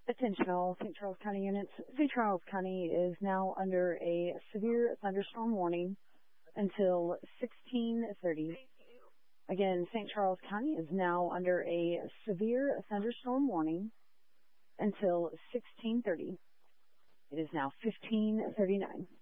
Attention all St. Charles County units. St. Charles County is now under a severe thunderstorm warning until 16:30. Again, St. Charles County is now under a severe thunderstorm warning until 16:30. It is now 15:39.